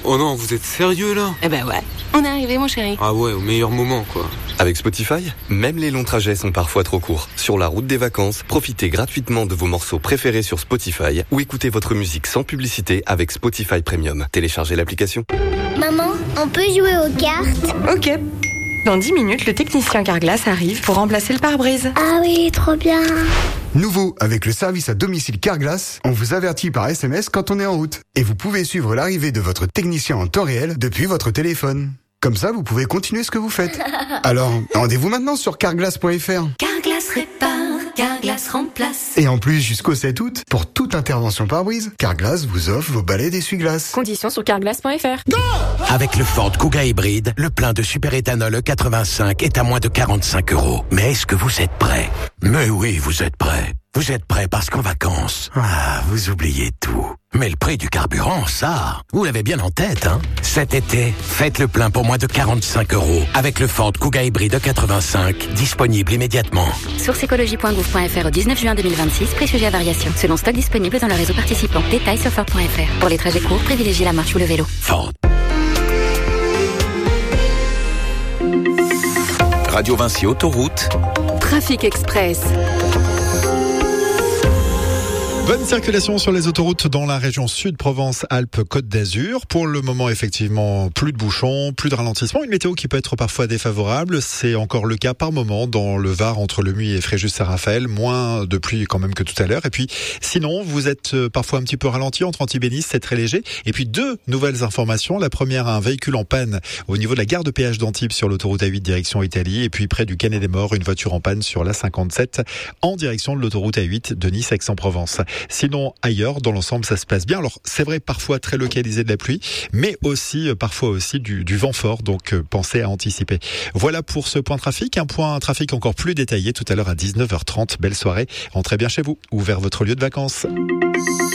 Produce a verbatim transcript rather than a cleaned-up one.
Oh non, vous êtes sérieux là? Eh ben ouais, on est arrivé mon chéri. Ah ouais, au meilleur moment quoi. Avec Spotify, même les longs trajets sont parfois trop courts. Sur la route des vacances, profitez gratuitement de vos morceaux préférés sur Spotify ou écoutez votre musique sans publicité avec Spotify Premium. Téléchargez l'application. Maman, on peut jouer aux cartes? Ok. Dans dix minutes, le technicien Carglass arrive pour remplacer le pare-brise. Ah oui, trop bien. Nouveau, avec le service à domicile Carglass, on vous avertit par S M S quand on est en route. Et vous pouvez suivre l'arrivée de votre technicien en temps réel depuis votre téléphone. Comme ça, vous pouvez continuer ce que vous faites. Alors, rendez-vous maintenant sur carglass point f r. Carglass répare, Carglass remplace. Et en plus, jusqu'au sept août, pour toute intervention pare-brise, Carglass vous offre vos balais d'essuie-glace. Conditions sur carglass point f r. Avec le Ford Kuga hybride, le plein de superéthanol E quatre-vingt-cinq est à moins de quarante-cinq euros. Mais est-ce que vous êtes prêts? Mais oui, vous êtes prêts. Vous êtes prêts parce qu'en vacances, ah, vous oubliez tout. Mais le prix du carburant, ça, vous l'avez bien en tête, hein? Cet été, faites le plein pour moins de quarante-cinq euros avec le Ford Kuga hybride E quatre-vingt-cinq, disponible immédiatement. Source écologie point gouv point f r au dix-neuf juin deux mille vingt-six, prix sujet à variation. Selon stock disponible dans le réseau participant. Détails sur Ford point f r. Pour les trajets courts, privilégiez la marche ou le vélo. Ford. Radio Vinci Autoroute. Trafic Express. Bonne circulation sur les autoroutes dans la région Sud, Provence-Alpes-Côte d'Azur. Pour le moment, effectivement, plus de bouchons, plus de ralentissement. Une météo qui peut être parfois défavorable. C'est encore le cas par moment dans le Var entre Le Muy et Fréjus-Saint-Raphaël. Moins de pluie quand même que tout à l'heure. Et puis, sinon, vous êtes parfois un petit peu ralenti entre Antibénis, c'est très léger. Et puis, deux nouvelles informations. La première, un véhicule en panne au niveau de la gare de péage d'Antibes sur l'autoroute A huit direction Italie. Et puis, près du Canet des Morts, une voiture en panne sur l'A cinquante-sept en direction de l'autoroute A huit de Nice Aix-en-Provence. Sinon, ailleurs, dans l'ensemble, ça se passe bien. Alors, c'est vrai, parfois très localisé de la pluie, mais aussi, parfois aussi du, du vent fort. Donc, euh, pensez à anticiper. Voilà pour ce point trafic. Un point trafic encore plus détaillé tout à l'heure à dix-neuf heures trente. Belle soirée. Rentrez bien chez vous ou vers votre lieu de vacances.